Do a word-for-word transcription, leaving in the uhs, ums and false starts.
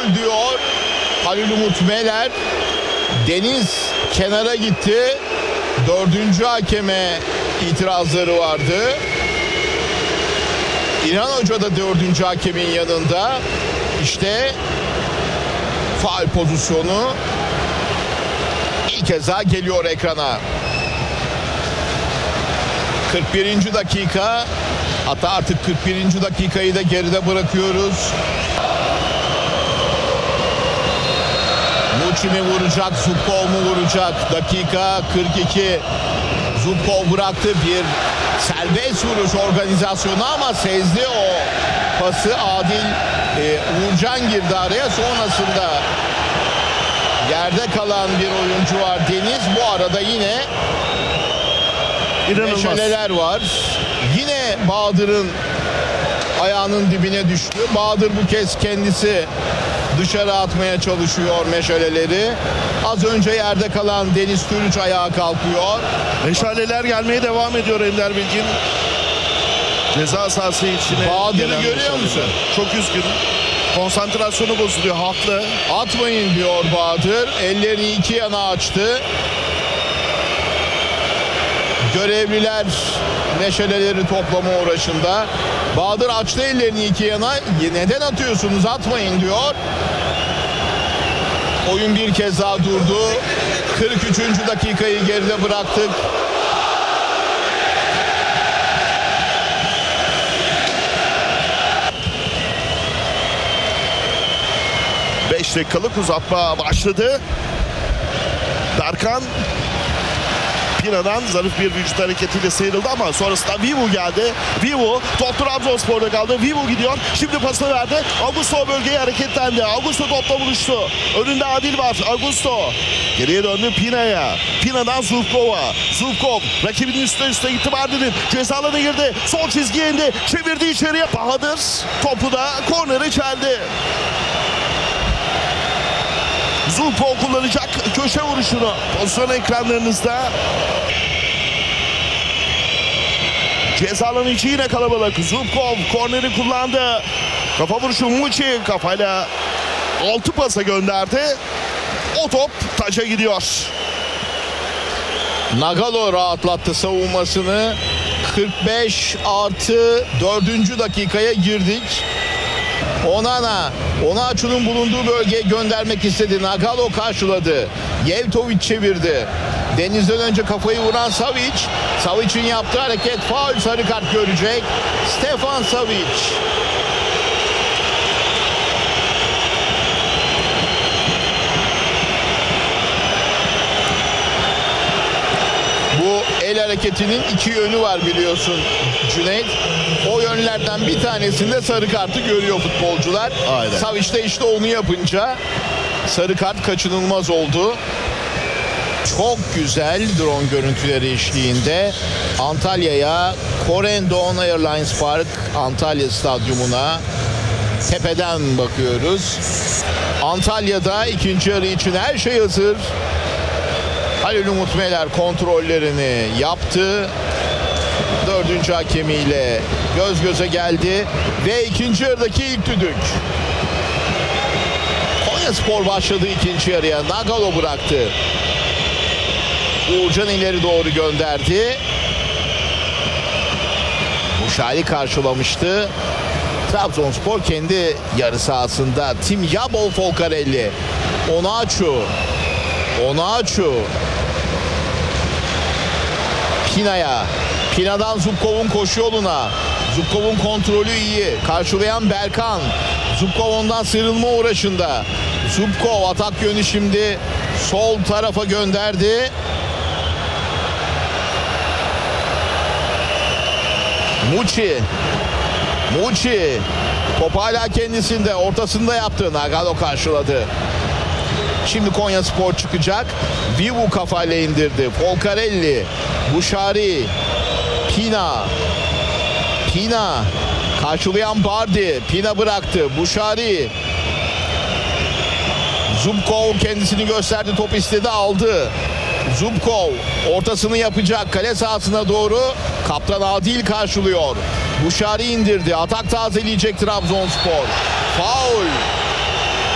faul diyor Halil Umut Meler. Deniz kenara gitti. Dördüncü hakeme itirazları vardı. İlhan Hoca da dördüncü hakemin yanında. İşte faul pozisyonu ilk kez daha geliyor ekrana. kırk birinci dakika, hatta artık kırk birinci dakikayı da geride bırakıyoruz. Muçi mi vuracak, Zubkov mu vuracak? Dakika kırk iki. Zubkov bıraktı, bir serbest vuruş organizasyonu ama sezdi o pası. Adil e, Uğurcan girdi araya. Sonrasında yerde kalan bir oyuncu var, Deniz. Bu arada yine İnanılmaz. meşaleler var. Yine Bahadır'ın ayağının dibine düştü. Bahadır bu kez kendisi dışarı atmaya çalışıyor meşaleleri. Az önce yerde kalan Deniz Türüç ayağa kalkıyor. Meşaleler gelmeye devam ediyor Ender Bilgin. Ceza sahası içine Bahadır'ı gelen görüyor meşaleler. musun? Çok üzgün. Konsantrasyonu bozuluyor, haklı. Atmayın diyor Bahadır. Ellerini iki yana açtı. Görevliler meşaleleri toplama uğraşında. Bahadır açtı ellerini iki yana. Neden atıyorsunuz? Atmayın diyor. Oyun bir kez daha durdu. kırk üçüncü dakikayı geride bıraktık. beş dakikalık uzatma başladı. Berkan Pina'dan zarif bir vücut hareketiyle sıyrıldı ama sonrasında Vivu geldi. Vivu top Trabzonspor'da kaldı. Vivu gidiyor. Şimdi pasını verdi. Augusto bölgeye hareketlendi. Augusto topla buluştu. Önünde Adil var. Augusto geriye döndü Pina'ya. Pina'dan Zubkov'a. Zubkov rakibinin üstüne üstüne gitti. Mardin'in ceza alanına girdi. Sol çizgiye indi. Çevirdi içeriye. Bahadır topu da korneri çeldi. Zubkov kullanacak köşe vuruşunu. Pozisyon ekranlarınızda. Ceza alanı içi yine kalabalık. Zubkov korneri kullandı. Kafa vuruşu Muçi kafayla altı pasa gönderdi. O top taça gidiyor. Nagalo rahatlattı savunmasını. kırk beş artı dördüncü dakikaya girdik. Onana, Onaçu'nun bulunduğu bölgeye göndermek istedi. Nagalo karşıladı. Yevtovic çevirdi. Deniz'den önce kafayı vuran Savic. Savic'in yaptığı hareket faul, sarı kart görecek. Stefan Savic. Bu el hareketinin iki yönü var biliyorsun Cüneyt. O yönlerden bir tanesinde sarı kartı görüyor futbolcular. Aynen. Savic de işte onu yapınca sarı kart kaçınılmaz oldu. Çok güzel drone görüntüleri eşliğinde Antalya'ya, Corendon Airlines Park Antalya Stadyumuna tepeden bakıyoruz. Antalya'da ikinci yarı için her şey hazır. Halil Umut Meler kontrollerini yaptı. Dördüncü hakemiyle göz göze geldi ve ikinci yarıdaki ilk düdük. Konyaspor başladı ikinci yarıya. Nagalo bıraktı. Uğurcan ileri doğru gönderdi. Muşali karşılamıştı. Trabzonspor kendi yarı sahasında. Tim Yabol Folcarelli. Onaçu. Onaçu. Pina'ya. Pina'dan Zubkov'un koşu yoluna. Zubkov'un kontrolü iyi. Karşılayan Berkan. Zubkov ondan sıyrılma uğraşında. Zubkov atak yönü şimdi sol tarafa gönderdi. Muçi. Muçi. Top hala kendisinde. Ortasında yaptı. Nagalo karşıladı. Şimdi Konyaspor çıkacak. Vivu kafayla indirdi. Folcarelli. Buşari. Pina. Pina. Karşılayan Bardi. Pina bıraktı. Buşari. Zubkov kendisini gösterdi. Top istedi, aldı. Zubkov ortasını yapacak. Kale sahasına doğru. Kaptan Adil karşılıyor. Buşari indirdi. Atak tazeleyecek Trabzonspor. Faul.